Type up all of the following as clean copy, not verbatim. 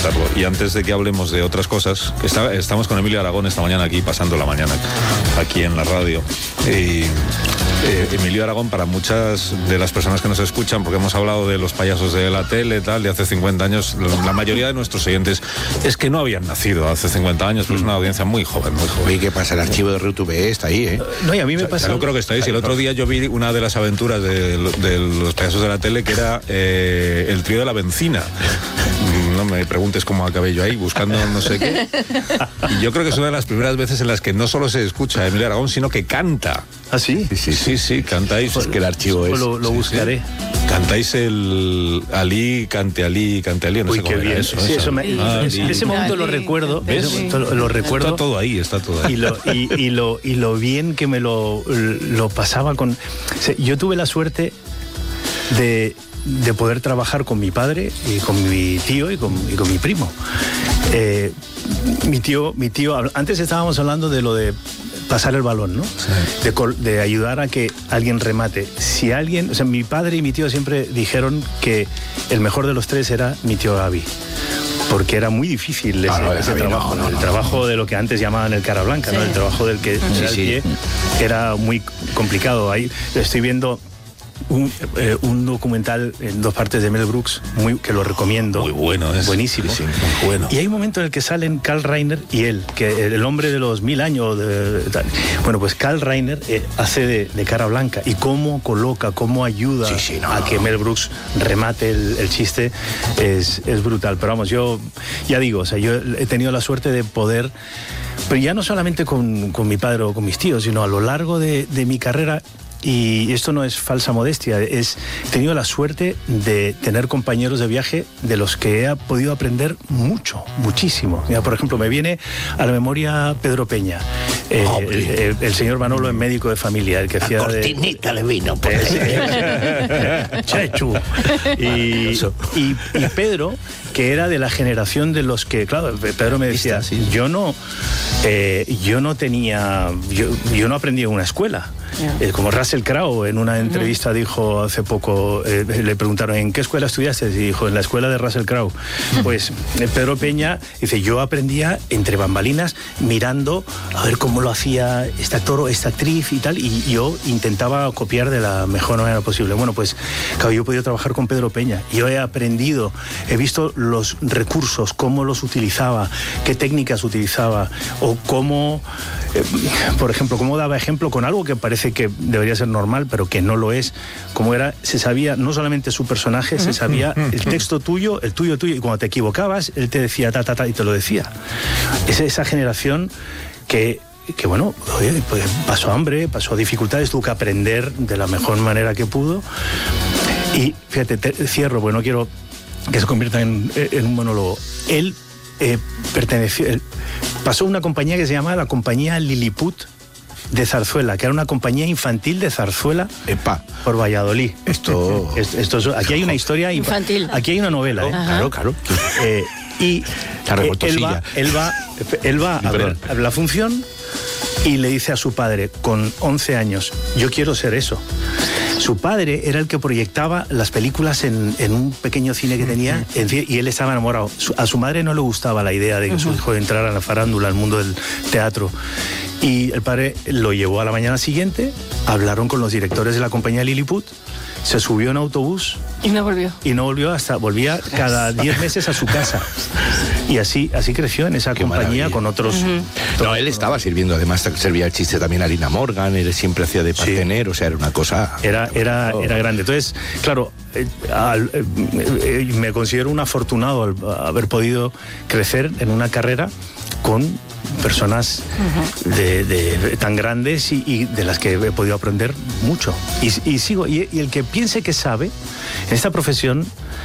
comentarlo. Y antes de que hablemos de otras cosas, estamos con Emilio Aragón esta mañana aquí, pasando la mañana aquí en la radio. Emilio Aragón, para muchas de las personas que nos escuchan, porque hemos hablado de los payasos de la tele, tal, de hace 50 años, la mayoría de nuestros oyentes es que no habían nacido hace 50 años, pero es una audiencia muy joven, muy joven. ¿Y qué pasa? El archivo de RTV está ahí, ¿eh? No, y a mí me pasa... Yo creo que está ahí. Si el otro día yo vi una de las aventuras de los payasos de la tele, que era el trío de la bencina. No me preguntes cómo acabé yo ahí, buscando no sé qué. Y yo creo que es una de las primeras veces en las que no solo se escucha a Emilio Aragón, sino que canta. ¿Ah, sí? Sí, cantáis. Pues que el archivo es... Lo buscaré. Cantáis el Ali, cante Ali, no sé cómo era eso. Sí, ese momento lo recuerdo. ¿Ves? Lo recuerdo. Está todo ahí. Y lo bien que me lo pasaba con... O sea, yo tuve la suerte de poder trabajar con mi padre y con mi tío y con mi primo. Mi tío, antes estábamos hablando de lo de pasar el balón, ¿no? Sí. De ayudar a que alguien remate. Si alguien, o sea, mi padre y mi tío siempre dijeron que el mejor de los tres era mi tío Gaby. Porque era muy difícil ese trabajo, ¿no? El trabajo de lo que antes llamaban el cara blanca, ¿no? El trabajo del que era el pie era muy complicado. Ahí estoy viendo un documental en 2 partes de Mel Brooks, que lo recomiendo. Muy bueno, es buenísimo. Sí, muy bueno. Y hay un momento en el que salen Carl Reiner y él, que el hombre de los 1000 años. Bueno, pues Carl Reiner hace de cara blanca, y cómo coloca, cómo ayuda a que Mel Brooks remate el chiste es brutal. Pero vamos, yo ya digo, o sea, yo he tenido la suerte de poder, pero ya no solamente con mi padre o con mis tíos, sino a lo largo de mi carrera. Y esto no es falsa modestia, he tenido la suerte de tener compañeros de viaje de los que he podido aprender muchísimo. Mira, por ejemplo, me viene a la memoria Pedro Peña, el señor Manolo, en Médico de Familia, el que hacía la cortinita le vino por Chechu. Y Pedro, que era de la generación de los que, claro, Pedro me decía, yo no aprendí en una escuela. Como Russell Crowe en una entrevista dijo hace poco, le preguntaron ¿en qué escuela estudiaste? Y dijo, en la escuela de Russell Crowe. Pues Pedro Peña dice, yo aprendía entre bambalinas mirando a ver cómo lo hacía este actor o esta actriz y tal, y yo intentaba copiar de la mejor manera posible. Bueno, pues claro, yo he podido trabajar con Pedro Peña, yo he aprendido, he visto los recursos, cómo los utilizaba, qué técnicas utilizaba, o cómo, por ejemplo, cómo daba ejemplo con algo que parece que debería ser normal, pero que no lo es. Como era, se sabía no solamente su personaje, se sabía el texto tuyo, el tuyo, y cuando te equivocabas, él te decía ta, y te lo decía. Es esa generación que bueno, oye, pues pasó hambre, pasó dificultades, tuvo que aprender de la mejor manera que pudo. Y fíjate, cierro, porque no quiero que se convierta en un monólogo. Él pasó una compañía que se llamaba la compañía Lilliput de Zarzuela, que era una compañía infantil de zarzuela por Valladolid. Aquí hay una historia infantil. Aquí hay una novela. Claro. Y él va a ver la función y le dice a su padre, con 11 años, yo quiero ser eso. Su padre era el que proyectaba las películas en un pequeño cine que tenía, y él estaba enamorado. A su madre no le gustaba la idea de que su hijo entrara a la farándula, al mundo del teatro. Y el padre lo llevó a la mañana siguiente, hablaron con los directores de la compañía Lilliput, se subió en autobús y no volvió. Volvía cada 10 meses a su casa. Y así creció en esa compañía con otros. No, él estaba sirviendo, además servía el chiste también a Lina Morgan, él siempre hacía de partener, o sea, era una cosa... Era grande. Entonces, claro, me considero un afortunado al haber podido crecer en una carrera con personas tan grandes y de las que he podido aprender mucho. Y sigo. Y el que piense que sabe, en esta profesión,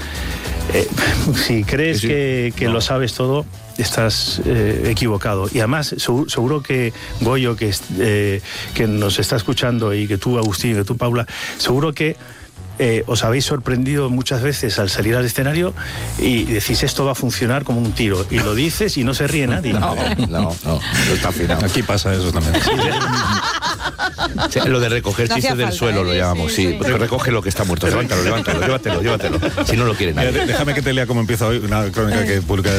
si crees que lo sabes todo, estás equivocado. Y además, seguro que Goyo, que nos está escuchando, y que tú, Agustín, que tú, Paula, seguro que os habéis sorprendido muchas veces al salir al escenario y decís, esto va a funcionar como un tiro, y lo dices y no se ríe nadie. No está afinado. Aquí pasa eso también. Sí, lo de recoger chistes del suelo lo llamamos, recoge lo que está muerto, levántalo, llévatelo, si no lo quiere nadie. Déjame que te lea cómo empieza hoy una crónica que publica